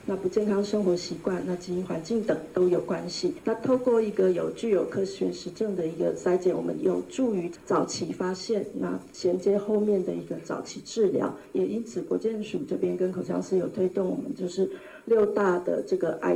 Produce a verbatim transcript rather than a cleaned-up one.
那不健康生活习惯、那基因环境等都有关系。那透过一个有具有科学实证的一个筛检，我们有助于早期发现，那衔接后面的一个早期治疗。也因此，国健署这边跟口腔师有推动我们就是六大的这个癌